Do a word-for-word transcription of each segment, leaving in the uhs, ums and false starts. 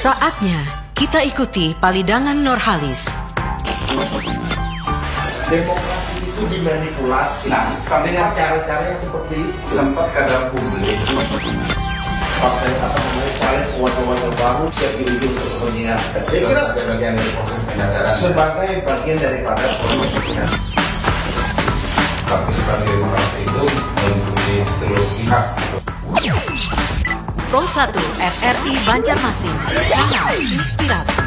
Saatnya kita ikuti Palidangan Nurhalis. Demokrasi itu dimanipulasi nah, dengan cara-cara yang seperti sempat kadang publik. Partai apa namanya paling wadah-wadah baru siap diuji untuk kepentingan. Saya kira bagian dari proses penyadaran. Sebagai bagian daripada proses penyadaran. Partisipasi demokrasi itu melindungi seluruh pihak. Pro satu R R I Banjarmasin, kanal inspirasi.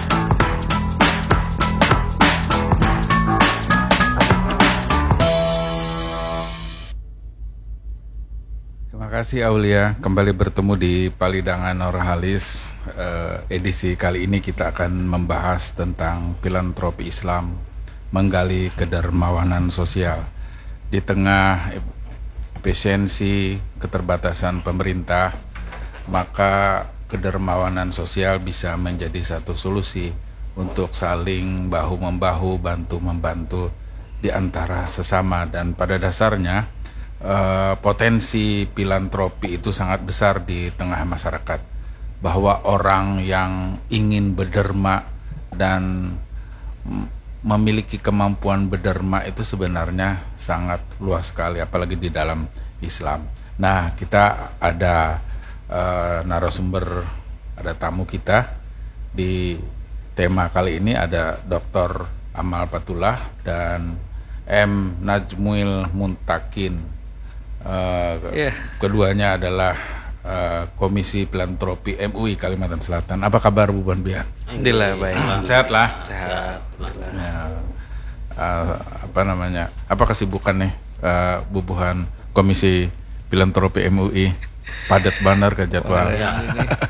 Terima kasih Aulia, kembali bertemu di Palidangan Nurhalis. Uh, edisi kali ini kita akan membahas tentang filantropi Islam, menggali kedermawanan sosial. Di tengah efisiensi keterbatasan pemerintah, maka kedermawanan sosial bisa menjadi satu solusi untuk saling bahu-membahu, bantu-membantu di antara sesama. Dan pada dasarnya Uh, potensi filantropi itu sangat besar di tengah masyarakat, bahwa orang yang ingin berderma dan m- memiliki kemampuan berderma itu sebenarnya sangat luas sekali, apalagi di dalam Islam. Nah, kita ada uh, narasumber, ada tamu kita di tema kali ini, ada Doktor Amal Fatullah dan M. Najmuil Muntakin. Uh, yeah. Keduanya adalah uh, Komisi Filantropi M U I Kalimantan Selatan. Apa kabar Bu Banbian? Alhamdulillah baik. Sehat lah. Sehat. Ya, uh, apa namanya? Apa kesibukan nih uh, bubuhan Komisi Filantropi M U I? Padat benar ke jadwal. Ya.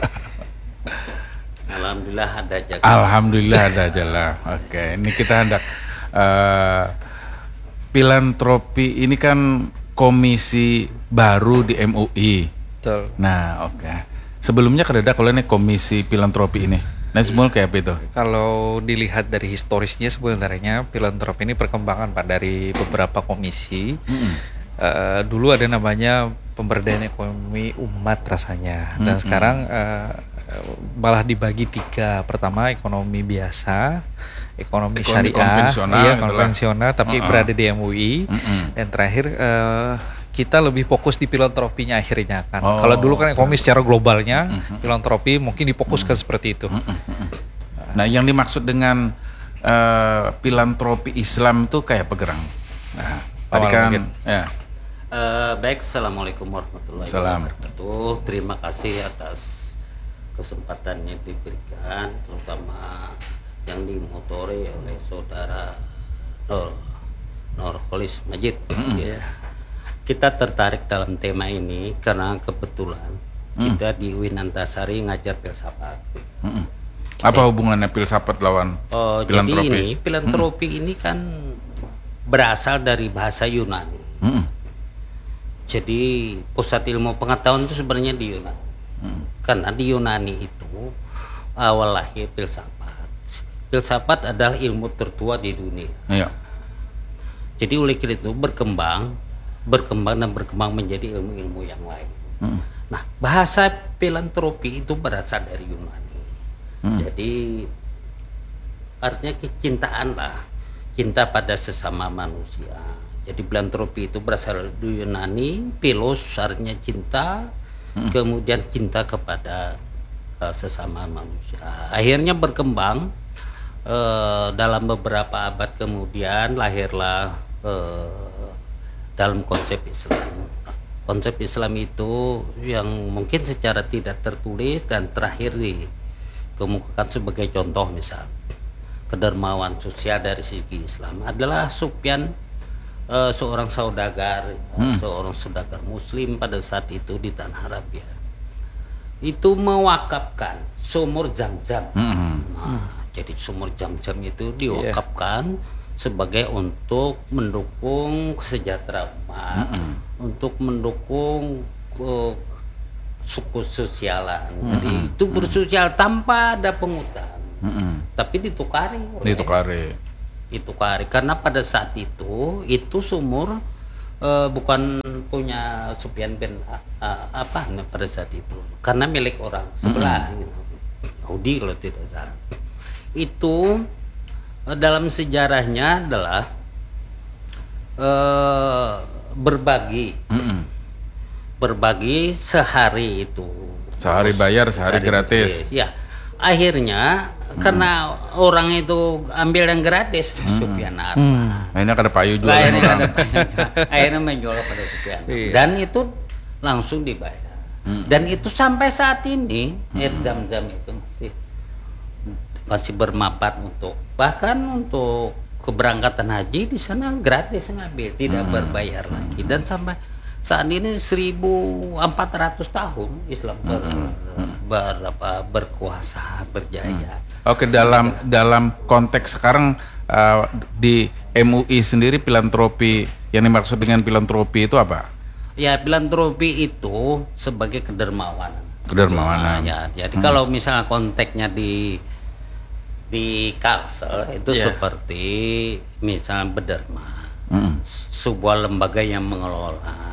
Alhamdulillah ada aja. Alhamdulillah ada aja lah. Oke, ini kita hendak uh, filantropi ini kan komisi baru di M U I. Betul. Nah, oke. Okay. Sebelumnya kereda kalau ini komisi filantropi ini. Nah, semua kayak apa itu? Kalau dilihat dari historisnya sebenarnya filantropi ini perkembangan Pak dari beberapa komisi. Mm-hmm. Uh, dulu ada namanya pemberdayaan ekonomi umat rasanya. Dan mm-hmm. sekarang uh, malah dibagi tiga. Pertama ekonomi biasa, ekonomi, ekonomi syariah, konvensional, iya konvensional, tapi uh-uh. berada di M U I. Uh-uh. Dan terakhir uh, kita lebih fokus di filantropinya akhirnya kan. Oh, kalau dulu kan ekonomi secara globalnya, uh-uh. filantropi mungkin difokuskan uh-uh. seperti itu. Uh-uh. Nah, yang dimaksud dengan uh, filantropi Islam itu kayak pegerang. Nah, tadi kan ya. Uh, baik, assalamualaikum warahmatullahi wabarakatuh. Terima kasih atas kesempatannya diberikan, terutama yang dimotori oleh saudara Nur Nurhalis Majid. Mm-hmm. Ya. Kita tertarik dalam tema ini karena kebetulan mm. kita di U I N Antasari ngajar filsafat. Mm-hmm. Apa jadi, hubungannya filsafat lawan oh, filantropi? Jadi ini filantropi mm-hmm. ini kan berasal dari bahasa Yunani. Mm-hmm. Jadi pusat ilmu pengetahuan itu sebenarnya di Yunani. Mm-hmm. Karena di Yunani itu awal lahir filsafat. Filsafat adalah ilmu tertua di dunia. Iya. Jadi oleh karena itu berkembang, berkembang dan berkembang menjadi ilmu-ilmu yang lain. Mm. Nah, bahasa filantropi itu berasal dari Yunani. Mm. Jadi artinya kecintaan lah, cinta pada sesama manusia. Jadi filantropi itu berasal dari Yunani, philos artinya cinta, mm. kemudian cinta kepada uh, sesama manusia. Akhirnya berkembang. Uh, dalam beberapa abad kemudian lahirlah uh, dalam konsep Islam. Konsep Islam itu yang mungkin secara tidak tertulis dan terakhir dikemukakan sebagai contoh misal kedermawan sosial dari segi Islam adalah Sufyan, uh, seorang saudagar, hmm. seorang saudagar Muslim pada saat itu di tanah Arabia. Itu mewakafkan sumur Zam-Zam. Hmm. Nah, jadi sumur Zam-Zam itu diwakafkan yeah. sebagai untuk mendukung kesejahteraan umat, mm-hmm. untuk mendukung uh, suku sosialan. Mm-hmm. Jadi itu bersosial tanpa ada pungutan, mm-hmm. tapi ditukari. Ditukari. Ditukari karena pada saat itu itu sumur uh, bukan punya Sufyan bin uh, apa pada saat itu, karena milik orang sebelah. Mm-hmm. Gitu. Saudi kalau tidak salah. Itu eh, dalam sejarahnya adalah eh, berbagi, Mm-mm. berbagi sehari itu. Sehari bayar, sehari gratis. Ya, akhirnya hmm. karena orang itu ambil yang gratis, hmm. Sufyan apa? Hmm. Akhirnya kada payu jual Akhirnya, orang. akhirnya menjual pada Sufyan. Iya. Dan itu langsung dibayar. Hmm. Dan itu sampai saat ini hmm. air Zam-Zam itu masih masih bermanfaat untuk bahkan untuk keberangkatan haji di sana gratis ngambil, tidak hmm. berbayar lagi. Dan sampai saat ini seribu empat ratus tahun Islam ber, hmm. ber, apa, berkuasa, berjaya. Hmm. Oke, dalam dalam konteks sekarang uh, di M U I sendiri filantropi yang dimaksud dengan filantropi itu apa? Ya, filantropi itu sebagai kedermawanan. Kedermawanan. Ya, jadi hmm. kalau misalnya konteksnya di di Kalsel itu yeah. seperti misalnya Bederma, hmm. sebuah lembaga yang mengelola.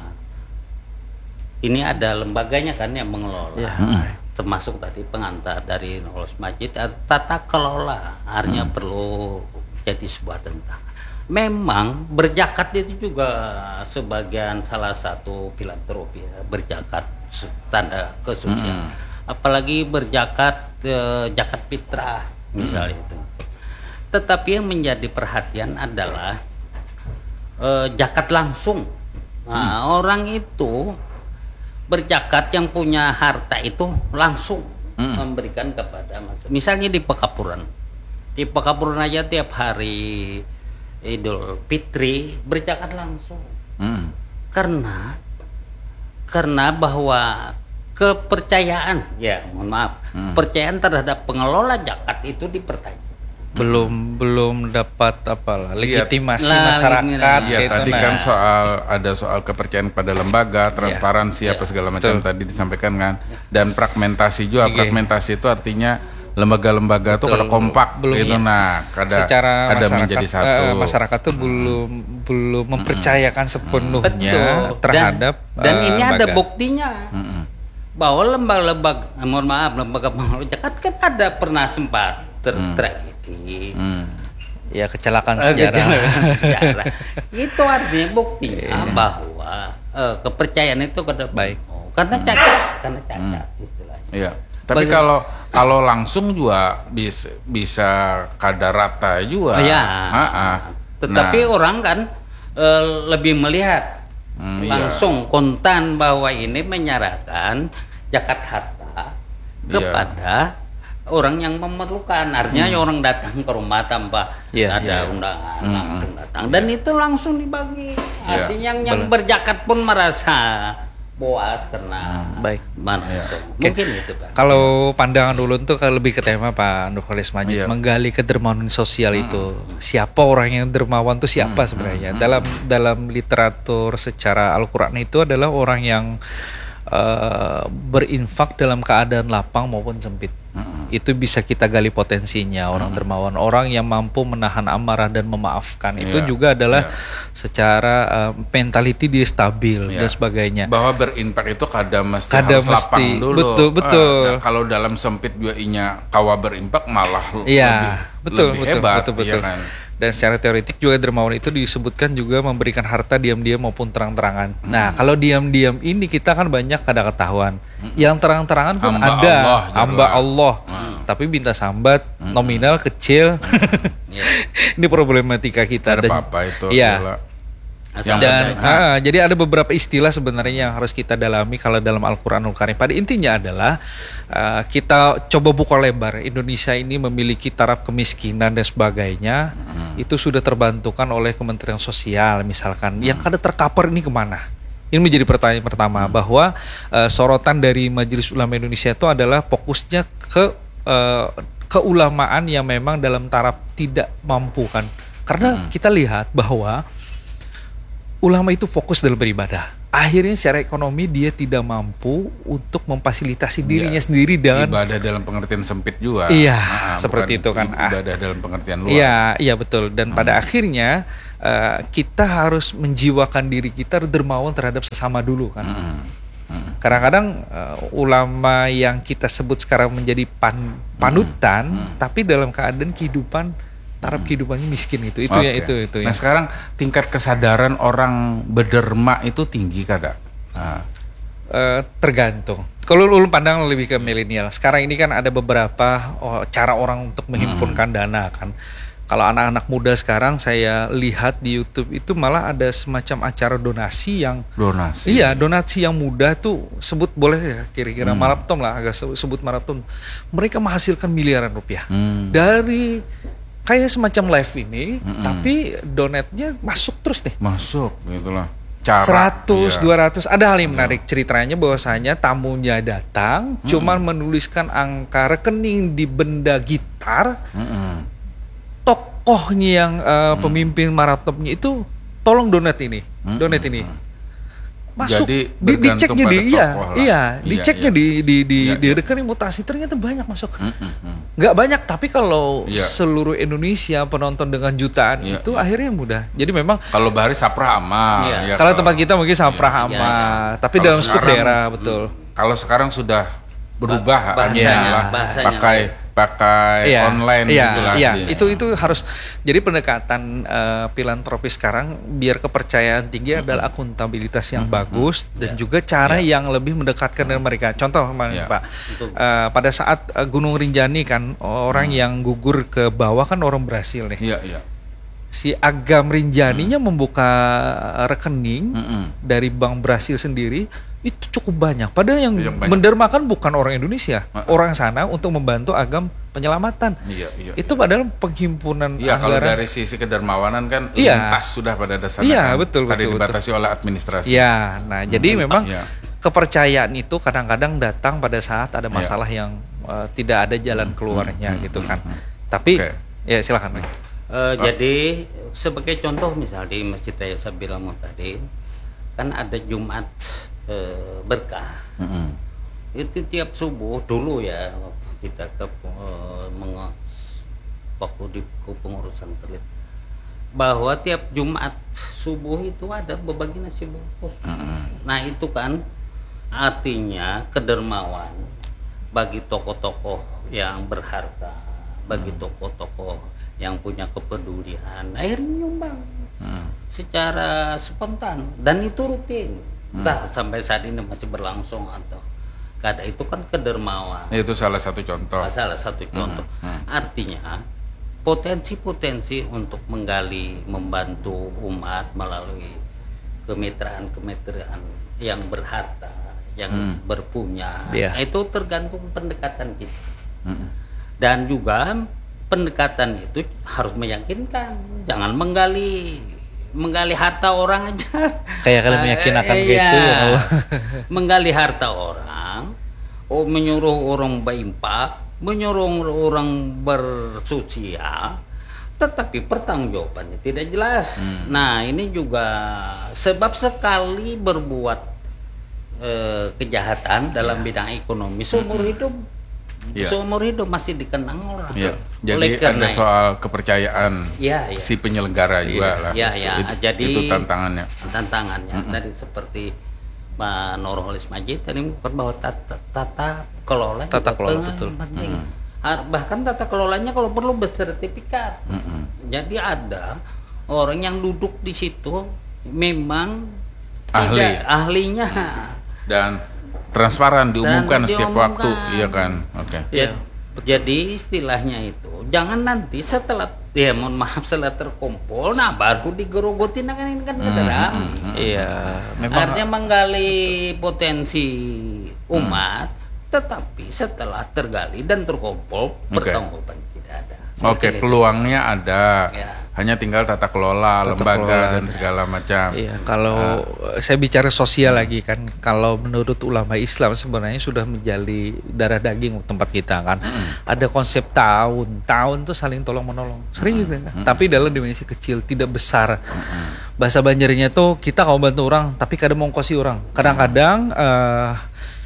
Ini ada lembaganya kan yang mengelola, ya. hmm. termasuk tadi pengantar dari Nurul Majid, tata kelola artinya hmm. perlu jadi sebuah tentang. Memang berzakat itu juga sebagian salah satu filantropi, ya, berzakat tanda kesucian, hmm. apalagi berzakat eh, zakat fitrah misalnya hmm. itu. Tetapi yang menjadi perhatian adalah eh, zakat langsung. Nah, hmm. orang itu berzakat yang punya harta itu langsung mm. memberikan kepada masyarakat. Misalnya di Pekapuran, di Pekapuran aja tiap hari Idul Fitri berzakat langsung, mm. karena karena bahwa kepercayaan, ya mohon maaf, mm. kepercayaan terhadap pengelola zakat itu dipertanyakan. belum belum dapat apalah legitimasi Lah, masyarakat. Ya, gitu. tadi Nah, kan soal ada soal kepercayaan pada lembaga, transparansi Ya, apa segala macam betul. tadi disampaikan kan, dan fragmentasi juga. Oke. Fragmentasi itu artinya lembaga-lembaga tuh kada Betul. kompak Belum, gitu, iya. nah kada secara kada masyarakat, menjadi satu. eh, masyarakat tuh belum belum mempercayakan sepenuhnya Betul. terhadap dan, dan eh, ini ada lembaga. buktinya. Mm-mm. Bahwa lembaga-lembaga, mohon maaf, lembaga pengelola zakat kan ada pernah sempat ter- Hmm. tragedi. Hmm. Ya kecelakaan Eh, sejarah. kecelakaan sejarah. Itu artinya buktinya Iya. bahwa eh, kepercayaan itu kada Baik. penuh. Karena cacat, karena cacat istilahnya. Iya. Tapi Bagi- kalau kalau langsung juga bisa bisa kada rata juga. Oh, ya. Ha-ha. Tetapi Nah, orang kan eh, lebih melihat Hmm, iya. langsung kontan bahwa ini menyarankan zakat harta Iya. kepada orang yang memerlukan. Artinya Hmm. orang datang ke rumah tanpa Iya, ada iya. undangan Hmm. langsung datang dan itu langsung dibagi. Iya. Artinya yang, yang berzakat pun merasa puas karena Baik. langsung. Iya. Mungkin itu Pak. Kalau pandangan dulu tuh ke- lebih ke tema Pak Nurholis Majid, Iya. menggali kedermawanan sosial itu. Siapa orang yang dermawan itu siapa sebenarnya? Dalam dalam literatur secara Al-Qur'an itu adalah orang yang eh, berinfak dalam keadaan lapang maupun sempit. Itu bisa kita gali potensinya orang dermawan, orang yang mampu menahan amarah dan memaafkan. Itu Iya. juga adalah Iya. secara eh, mentality dia stabil Iya. dan sebagainya. bahwa berimpak itu kada mesti Kada harus mesti. lapang dulu. Betul, betul. Ah, nah, kalau dalam sempit juga inya kawa berimpak malah Iya, lebih, betul, lebih betul, hebat, betul, betul. iya kan? Dan secara teoretik juga dermawan itu disebutkan juga memberikan harta diam-diam maupun terang-terangan. Nah, kalau diam-diam ini kita kan banyak kada ketahuan. Yang terang-terangan pun Hamba ada, Allah, hamba jelas. Allah. Tapi minta sambat, nominal kecil. Ini problematika kita. Ada Dan- apa-apa itu. Iya. gila. Asal Dan ada- ah, jadi ada beberapa istilah sebenarnya yang harus kita dalami kalau dalam Al-Qur'anul Karim. Pada intinya adalah ah, kita coba buka lebar. Indonesia ini memiliki taraf kemiskinan dan sebagainya. Itu sudah terbantukan oleh Kementerian Sosial misalkan. Yang kada tercover ini kemana? Ini menjadi pertanyaan pertama bahwa ah, sorotan dari Majelis Ulama Indonesia itu adalah fokusnya ke ah, keulamaan yang memang dalam taraf tidak mampu kan. Karena kita lihat bahwa ulama itu fokus dalam beribadah. Akhirnya secara ekonomi dia tidak mampu untuk memfasilitasi dirinya Iya. sendiri dengan Ibadah dalam pengertian sempit juga. Iya, Ah, seperti bukan itu kan. Ah. Ibadah dalam pengertian luas. Iya, iya betul. Dan pada akhirnya eh, kita harus menjiwakan diri kita dermawan terhadap sesama dulu kan. Mm. Hmm. Kadang-kadang uh, ulama yang kita sebut sekarang menjadi pan, panutan, hmm. Hmm. tapi dalam keadaan kehidupan taraf kehidupannya miskin itu. Itu okay. ya itu itu. Nah ya. sekarang tingkat kesadaran orang berderma itu tinggi kada? Nah. Uh, tergantung. Kalau lu pandang lebih ke milenial. Sekarang ini kan ada beberapa oh, cara orang untuk menghimpunkan hmm. dana kan. Kalau anak-anak muda sekarang saya lihat di YouTube itu malah ada semacam acara donasi yang donasi. Iya, donasi yang mudah tuh sebut boleh ya kira-kira hmm. maraton lah, agak sebut maraton. Mereka menghasilkan miliaran rupiah. Hmm. Dari kayak semacam live ini, hmm. tapi donatnya masuk terus nih. Masuk gitulah. Cara, seratus, iya. dua ratus. Ada hal yang menarik ceritanya bahwasanya tamunya datang hmm. cuman menuliskan angka rekening di benda gitar. Hmm. Tokohnya yang uh, hmm. pemimpin maratonnya itu tolong donat ini, hmm. donat ini. Masuk. Jadi di, diceknya di iya, iya, diceknya iya. di di di, iya, di iya. rekening mutasi ternyata banyak masuk. Hmm, hmm, hmm. Nggak banyak tapi kalau iya. seluruh Indonesia penonton dengan jutaan iya, itu iya. akhirnya mudah. Jadi memang kalau Bahari Saprah amal. Iya. Ya, kalau, kalau tempat kita mungkin Saprah iya, amal, iya. tapi kalau dalam skup daerah betul. Hmm, kalau sekarang sudah berubah bahasanya, bahasanya pakai pakai iya, online iya, gitu lah. Iya, itu itu harus jadi pendekatan uh, filantropis sekarang biar kepercayaan tinggi mm-hmm. adalah akuntabilitas yang mm-hmm. bagus dan yeah. juga cara yeah. yang lebih mendekatkan dengan mereka. Contoh, yeah. Pak, uh, pada saat uh, Gunung Rinjani kan orang mm. yang gugur ke bawah kan orang Brasil nih. Iya, iya. Si Agam Rinjaninya mm. membuka rekening mm-hmm. dari Bank Brasil sendiri. Itu cukup banyak. Padahal yang, yang mendermakan bukan orang Indonesia, uh-uh. orang sana untuk membantu Agam penyelamatan. Iya, iya, itu iya. padahal penghimpunan iya, anggaran. Kalau dari sisi kedermawanan kan iya. lintas sudah pada dasarnya. Iya, kan, betul, betul, dibatasi betul. oleh administrasi. Iya, nah hmm. jadi memang iya. kepercayaan itu kadang-kadang datang pada saat ada masalah iya. yang uh, tidak ada jalan keluarnya hmm. gitu kan. Hmm. Tapi okay. ya silakan. Uh, oh. Jadi sebagai contoh misal di Masjid Raya Sabil Muhtadi kan ada Jumat E, berkah. Mm-hmm. Itu tiap subuh dulu ya waktu kita ke e, mengos, waktu di kepengurusan terlihat bahwa tiap Jumat subuh itu ada berbagi nasi bungkus. Mm-hmm. Nah itu kan artinya kedermawan bagi tokoh-tokoh yang berharta, bagi mm-hmm. tokoh-tokoh yang punya kepedulian, akhirnya nyumbang mm-hmm. secara spontan dan itu rutin. Nah, hmm. sampai saat ini masih berlangsung atau kada itu kan kedermawan. Itu salah satu contoh. Salah satu contoh. Hmm. Hmm. Artinya potensi-potensi untuk menggali, membantu umat melalui kemitraan-kemitraan yang berharta, yang hmm. berpunya. Yeah. Itu tergantung pendekatan kita. Hmm. Dan juga pendekatan itu harus meyakinkan, jangan menggali menggali harta orang aja. Kayak kalian meyakinkan uh, gitu iya. ya. Menggali harta orang, oh menyuruh orang berimpak, menyuruh orang bersosial, tetapi pertanggungjawabannya tidak jelas. Hmm. Nah, ini juga sebab sekali berbuat eh, kejahatan dalam bidang ekonomi seumur hmm. hidup. Ya. Seumur hidup masih dikenang orang. Ya. Jadi ada soal kepercayaan ya, ya. si penyelenggara ya, juga lah. Ya, ya. Itu, Jadi itu tantangannya. Tantangannya mm-hmm. dari seperti Pak Nurholis Majid tadi mengatakan bahwa tata, tata kelola tata kelola betul. Penting. Mm-hmm. Bahkan tata kelolanya kalau perlu bersertifikat. Mm-hmm. Jadi ada orang yang duduk di situ memang ahli tidak, ahlinya dan transparan diumumkan Dan setiap diumumkan. waktu, iya kan? Oke. Okay. Ya, jadi istilahnya itu jangan nanti setelah ya mohon maaf setelah terkumpul, nah baru digerogotin kan ini kan hmm, hmm, hmm, Iya, memang artinya menggali potensi umat, hmm. tetapi setelah tergali dan terkumpul okay. pertanggungjawaban tidak ada. Oke, okay, peluangnya ada. Ya. Hanya tinggal tata kelola, tata lembaga kelola, dan segala macam. Iya, kalau uh, saya bicara sosial lagi kan, kalau menurut ulama Islam sebenarnya sudah menjadi darah daging tempat kita kan. Mm-hmm. Ada konsep tahun, tahun tuh saling tolong menolong. Sering mm-hmm. gitu kan. Mm-hmm. Tapi dalam dimensi kecil, tidak besar. Mm-hmm. Bahasa Banjarnya tuh kita kalau bantu orang, tapi kadang mengongkosi orang. Kadang-kadang uh,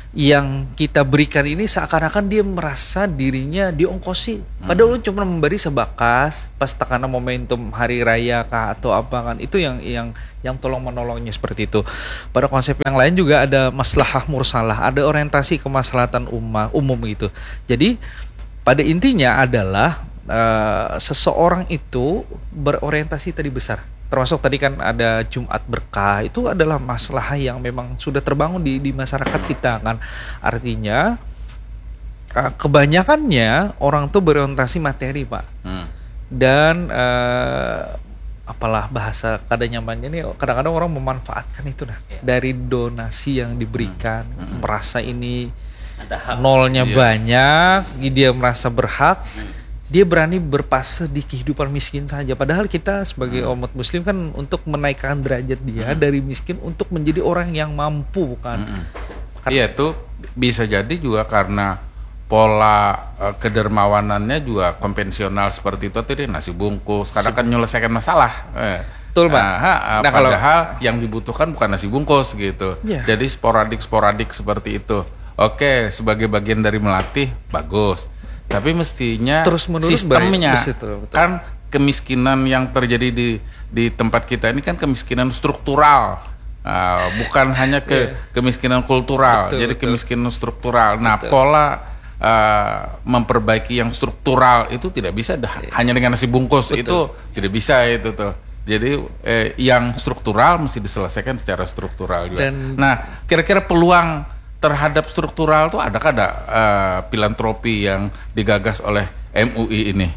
yang kita berikan ini seakan-akan dia merasa dirinya diongkosi. Padahal lu cuma memberi sebakas pas tekanan momentum hari raya kah atau apa kan. Itu yang yang yang tolong menolongnya seperti itu. Pada konsep yang lain juga ada maslahah mursalah, ada orientasi kemaslahatan umma, umum gitu. Jadi pada intinya adalah uh, seseorang itu berorientasi tadi besar. Termasuk tadi kan ada Jumat Berkah, itu adalah masalah yang memang sudah terbangun di di masyarakat kita kan. Artinya uh, kebanyakannya orang tuh berorientasi materi, Pak. Hmm. Dan uh, apalah bahasa kada nyamannya nih, kadang-kadang orang memanfaatkan itu dah yeah. dari donasi yang diberikan, hmm. merasa ini ada hak. Nolnya yeah. banyak, dia merasa berhak. Hmm. Dia berani berpase di kehidupan miskin saja. Padahal kita sebagai hmm. umat muslim kan untuk menaikkan derajat dia hmm. dari miskin untuk menjadi orang yang mampu kan. Hmm. Iya itu bisa jadi juga karena pola uh, kedermawanannya juga konvensional seperti itu. Tadi nasi bungkus, kadang kan menyelesaikan masalah. Eh. Betul, Pak. Nah, nah, padahal kalau yang dibutuhkan bukan nasi bungkus gitu. Yeah. Jadi sporadik-sporadik seperti itu. Oke, sebagai bagian dari melatih bagus. Tapi mestinya terus sistemnya betul, betul. Kan kemiskinan yang terjadi di di tempat kita ini kan kemiskinan struktural, uh, bukan hanya ke yeah. kemiskinan kultural, betul, jadi betul. Kemiskinan struktural. Nah betul. Pola uh, memperbaiki yang struktural itu tidak bisa dah, yeah. hanya dengan nasi bungkus betul. Itu tidak bisa itu tuh. Jadi eh, yang struktural mesti diselesaikan secara struktural juga. Dan, nah kira-kira peluang terhadap struktural tuh adakah ada uh, filantropi yang digagas oleh M U I ini?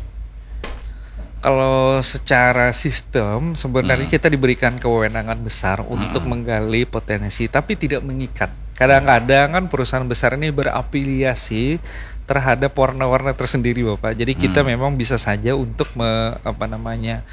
Kalau secara sistem sebenarnya hmm. kita diberikan kewenangan besar hmm. untuk menggali potensi, tapi tidak mengikat. Kadang-kadang kan perusahaan besar ini berafiliasi terhadap warna-warna tersendiri, Bapak. Jadi kita hmm. memang bisa saja untuk me, apa namanya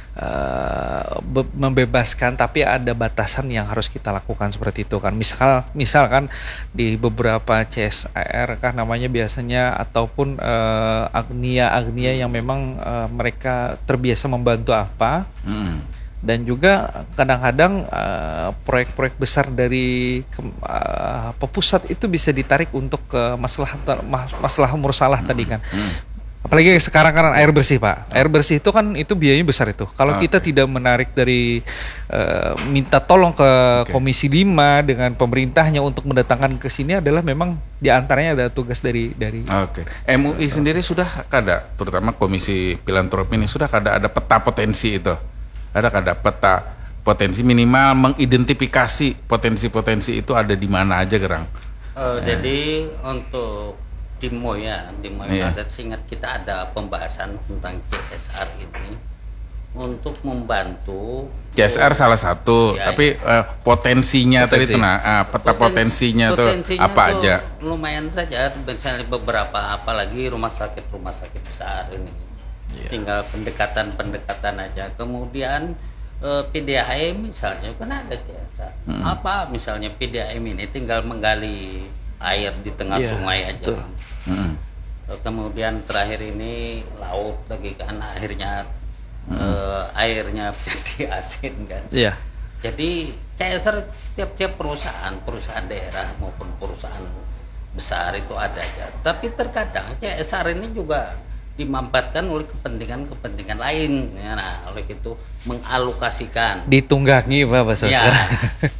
Uh, be- membebaskan, tapi ada batasan yang harus kita lakukan seperti itu kan. Misal, misalkan di beberapa C S R kan namanya biasanya ataupun uh, agnia-agnia yang memang uh, mereka terbiasa membantu apa, mm. dan juga kadang-kadang uh, proyek-proyek besar dari ke, uh, pusat itu bisa ditarik untuk ke masalah masalah mursalah mm. tadi kan. Mm. Apalagi sekarang kan air bersih, Pak. Air bersih itu kan itu biayanya besar itu. Kalau okay. kita tidak menarik dari uh, minta tolong ke okay. Komisi lima dengan pemerintahnya untuk mendatangkan ke sini adalah memang di antaranya ada tugas dari dari Oke. Okay. M U I uh, sendiri sudah kada, terutama Komisi Filantropi ini sudah kada ada peta potensi itu. Ada kada peta potensi minimal mengidentifikasi potensi-potensi itu ada di mana aja, Gerang. Uh, eh. Jadi untuk Dimo ya, Dimo yeah. Aset seingat kita ada pembahasan tentang C S R ini untuk membantu. C S R oh, salah satu, ya, tapi ya. Uh, potensinya Potensi. tadi itu nah, uh, peta potensinya, potensinya tuh apa tuh aja? Lumayan saja, misalnya beberapa, apalagi rumah sakit rumah sakit besar ini, yeah. tinggal pendekatan-pendekatan aja. Kemudian uh, P D A M misalnya kan ada C S R. Hmm. Apa misalnya P D A M ini tinggal menggali air di tengah yeah, sungai aja. Mm-hmm. Kemudian terakhir ini laut lagi kan akhirnya mm-hmm. uh, airnya jadi asin kan. Yeah. Jadi C S R setiap-tiap perusahaan, perusahaan daerah maupun perusahaan besar itu ada aja. Tapi terkadang C S R ini juga dimanfaatkan oleh kepentingan-kepentingan lain. Ya, nah, oleh itu mengalokasikan. Ditunggangi Bapak Saudara. Ya.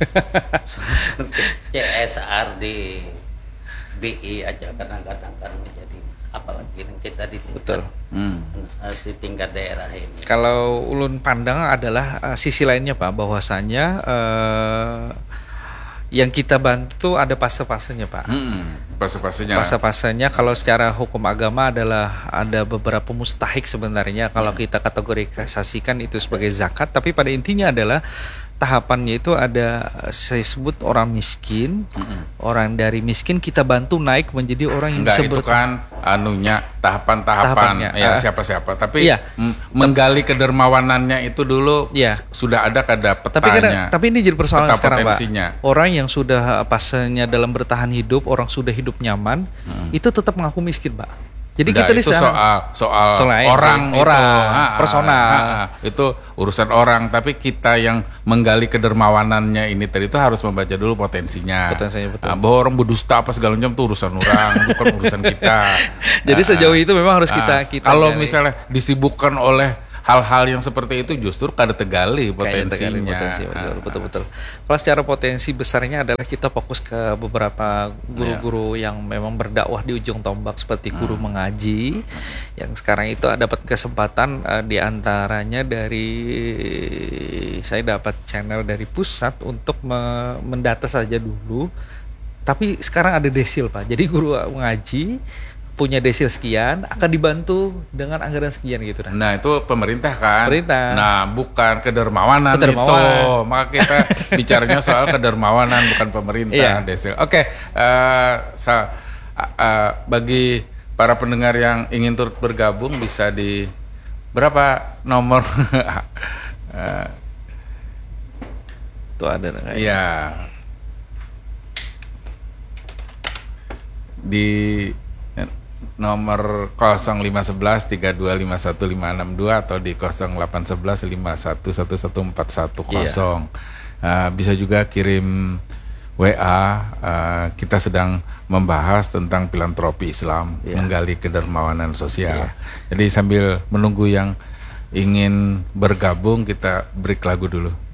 C S R di B I aja kadang-kadang kan menjadi apalagi kita di tingkat hmm. di tingkat daerah ini. Kalau ulun pandang adalah uh, sisi lainnya Pak, bahwasanya uh, yang kita bantu ada fase-fasenya Pak. Hmm, fase-fasenya. Fase-fasenya kalau secara hukum agama adalah ada beberapa mustahik sebenarnya kalau hmm. kita kategorisasikan itu sebagai zakat, tapi pada intinya adalah tahapannya itu ada saya sebut orang miskin, mm-hmm. orang dari miskin kita bantu naik menjadi orang yang Enggak, bisa itu kan anunya tahapan-tahapan ya uh, siapa-siapa. Tapi iya. m- menggali kedermawanannya itu dulu iya. sudah ada kada petanya. Tapi, kada, tapi ini jadi persoalan sekarang Pak. Orang yang sudah pasenya dalam bertahan hidup, orang sudah hidup nyaman, mm-hmm. itu tetap mengaku miskin Pak. Jadi Udah, kita di itu sana soal soal Selain orang sih, itu. orang, Ah, ah, personal. ah, ah. Itu urusan orang, tapi kita yang menggali kedermawanannya ini tadi itu harus membaca dulu potensinya. Potensinya, betul. Ah, bahwa orang berdusta apa segala macam itu urusan orang, bukan urusan kita. Jadi Ah, sejauh ah. itu memang harus kita Ah, kita kalau gali. misalnya disibukkan oleh hal-hal yang seperti itu justru kada tegali Kayaknya tegali potensinya. potensi, betul, Ah, betul betul. Kalau secara potensi besarnya adalah kita fokus ke beberapa guru-guru yang memang berdakwah di ujung tombak seperti guru mengaji yang sekarang itu dapat kesempatan uh, di antaranya dari saya dapat channel dari pusat untuk me- mendata saja dulu. Tapi sekarang ada desil, Pak. Jadi guru mengaji punya desil sekian akan dibantu dengan anggaran sekian gitu. Nah itu pemerintah kan. Pemerintah. Nah bukan kedermawanan, Kedermawan. itu. Maka kita bicaranya soal kedermawanan bukan pemerintah. Iya. Desil. Oke. eh, sa- eh, bagi para pendengar yang ingin turut bergabung bisa di berapa nomor? Eh, Tuh ada kayaknya. Iya. Di nomor nol lima satu satu tiga dua lima satu lima enam dua atau di nol delapan satu satu lima satu satu satu empat satu nol. Uh, bisa juga kirim W A. Uh, kita sedang membahas tentang filantropi Islam, Iya. menggali kedermawanan sosial. Jadi sambil menunggu yang ingin bergabung, kita break lagu dulu.